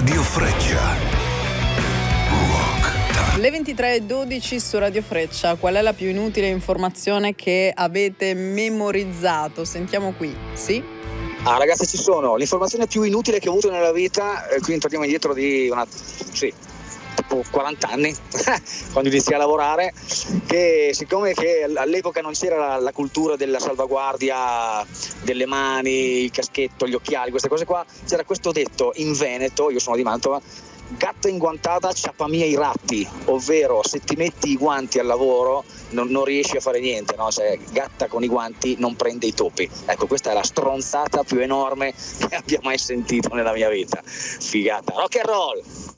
Radio Freccia. Rock. Le 23:12 su Radio Freccia. Qual è la più inutile informazione che avete memorizzato? Sentiamo qui, sì? Ragazzi, ci sono l'informazione più inutile che ho avuto nella vita, quindi torniamo indietro di tipo 40 anni, quando iniziai a lavorare, che siccome che all'epoca non c'era la cultura della salvaguardia delle mani, il caschetto, gli occhiali, queste cose qua, c'era questo detto in Veneto, io sono di Mantova: gatta inguantata ciappa mia i ratti, ovvero se ti metti i guanti al lavoro non riesci a fare niente, no? Cioè, gatta con i guanti non prende i topi. Ecco, questa è la stronzata più enorme che abbia mai sentito nella mia vita. Figata, rock and roll!